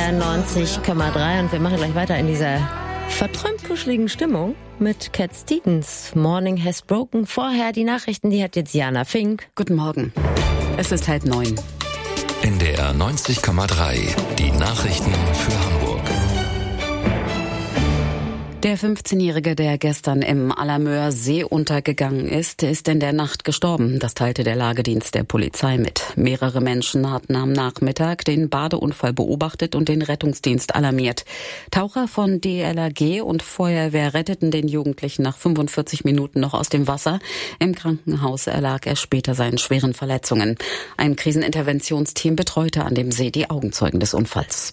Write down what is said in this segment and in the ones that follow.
NDR 90,3 und wir machen gleich weiter in dieser verträumt kuscheligen Stimmung mit Cat Stevens. Morning has broken. Vorher die Nachrichten, die hat jetzt Jana Fink. Guten Morgen. Es ist 8:30. NDR 90,3. Die Nachrichten für Hamburg. Der 15-Jährige, der gestern im Allermöer See untergegangen ist in der Nacht gestorben. Das teilte der Lagedienst der Polizei mit. Mehrere Menschen hatten am Nachmittag den Badeunfall beobachtet und den Rettungsdienst alarmiert. Taucher von DLRG und Feuerwehr retteten den Jugendlichen nach 45 Minuten noch aus dem Wasser. Im Krankenhaus erlag er später seinen schweren Verletzungen. Ein Kriseninterventionsteam betreute an dem See die Augenzeugen des Unfalls.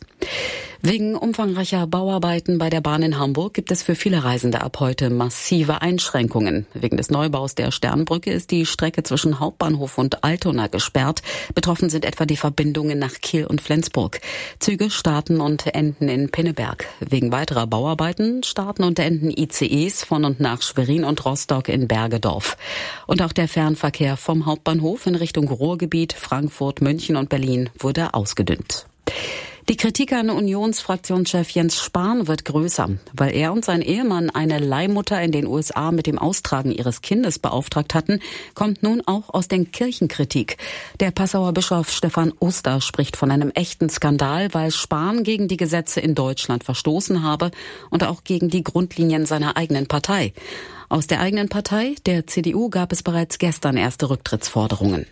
Wegen umfangreicher Bauarbeiten bei der Bahn in Hamburg gibt es für viele Reisende ab heute massive Einschränkungen. Wegen des Neubaus der Sternbrücke ist die Strecke zwischen Hauptbahnhof und Altona gesperrt. Betroffen sind etwa die Verbindungen nach Kiel und Flensburg. Züge starten und enden in Pinneberg. Wegen weiterer Bauarbeiten starten und enden ICEs von und nach Schwerin und Rostock in Bergedorf. Und auch der Fernverkehr vom Hauptbahnhof in Richtung Ruhrgebiet, Frankfurt, München und Berlin wurde ausgedünnt. Die Kritik an Unionsfraktionschef Jens Spahn wird größer, weil er und sein Ehemann eine Leihmutter in den USA mit dem Austragen ihres Kindes beauftragt hatten, kommt nun auch aus den Kirchenkritik. Der Passauer Bischof Stefan Oster spricht von einem echten Skandal, weil Spahn gegen die Gesetze in Deutschland verstoßen habe und auch gegen die Grundlinien seiner eigenen Partei. Aus der eigenen Partei, der CDU, gab es bereits gestern erste Rücktrittsforderungen.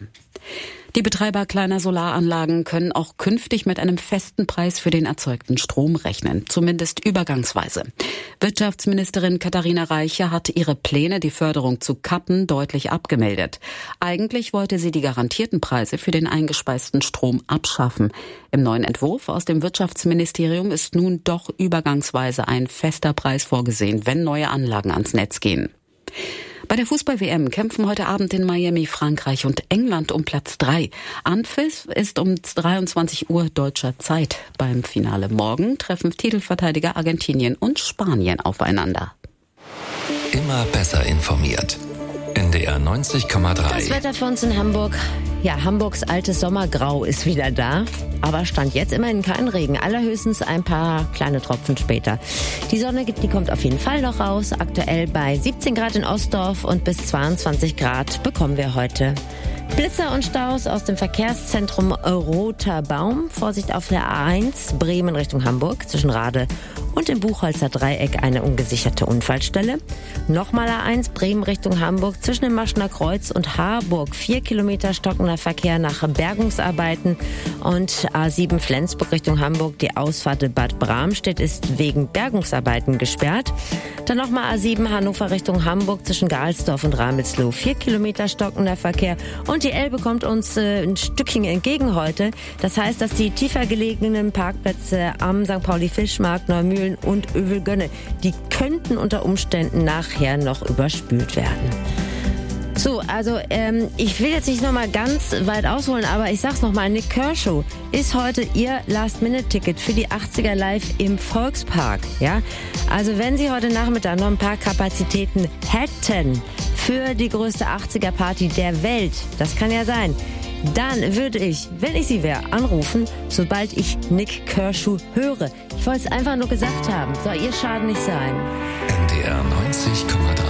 Die Betreiber kleiner Solaranlagen können auch künftig mit einem festen Preis für den erzeugten Strom rechnen, zumindest übergangsweise. Wirtschaftsministerin Katharina Reiche hat ihre Pläne, die Förderung zu kappen, deutlich abgemeldet. Eigentlich wollte sie die garantierten Preise für den eingespeisten Strom abschaffen. Im neuen Entwurf aus dem Wirtschaftsministerium ist nun doch übergangsweise ein fester Preis vorgesehen, wenn neue Anlagen ans Netz gehen. Bei der Fußball-WM kämpfen heute Abend in Miami Frankreich und England um Platz 3. Anpfiff ist um 23 Uhr deutscher Zeit. Beim Finale morgen treffen Titelverteidiger Argentinien und Spanien aufeinander. Immer besser informiert. NDR 90,3. Das Wetter für uns in Hamburg. Ja, Hamburgs altes Sommergrau ist wieder da. Aber stand jetzt immerhin kein Regen. Allerhöchstens ein paar kleine Tropfen später. Die Sonne, die kommt auf jeden Fall noch raus. Aktuell bei 17 Grad in Ostdorf und bis 22 Grad bekommen wir heute Blitzer und Staus aus dem Verkehrszentrum Roter Baum. Vorsicht auf der A1 Bremen Richtung Hamburg zwischen Rade und im Buchholzer Dreieck eine ungesicherte Unfallstelle. Nochmal A1 Bremen Richtung Hamburg zwischen dem Maschner Kreuz und Harburg. 4 Kilometer stockender Verkehr nach Bergungsarbeiten. Und A7 Flensburg Richtung Hamburg. Die Ausfahrt Bad Bramstedt ist wegen Bergungsarbeiten gesperrt. Dann nochmal A7 Hannover Richtung Hamburg zwischen Galsdorf und Ramelsloh. 4 Kilometer stockender Verkehr. Und die Elbe kommt uns ein Stückchen entgegen heute. Das heißt, dass die tiefer gelegenen Parkplätze am St. Pauli Fischmarkt, Neumühlen und Övelgönne, die könnten unter Umständen nachher noch überspült werden. So, also ich will jetzt nicht nochmal ganz weit ausholen, aber ich sag's nochmal, Nik Kershaw ist heute ihr Last-Minute-Ticket für die 80er Live im Volkspark. Ja? Also wenn Sie heute Nachmittag noch ein paar Kapazitäten hätten für die größte 80er-Party der Welt, das kann ja sein, dann würde ich, wenn ich Sie wäre, anrufen, sobald ich Nik Kershaw höre. Ich wollte es einfach nur gesagt haben. Soll Ihr Schaden nicht sein. NDR 90,3.